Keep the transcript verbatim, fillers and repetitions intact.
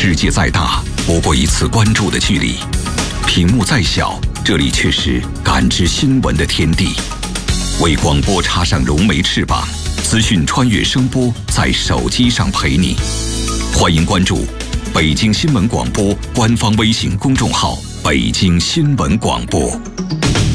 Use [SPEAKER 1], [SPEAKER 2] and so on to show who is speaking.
[SPEAKER 1] 世界再大，不过一次关注的距离；屏幕再小，这里却是感知新闻的天地。为广播插上融媒翅膀，资讯穿越声波，在手机上陪你。欢迎关注北京新闻广播官方微信公众号“北京新闻广播”。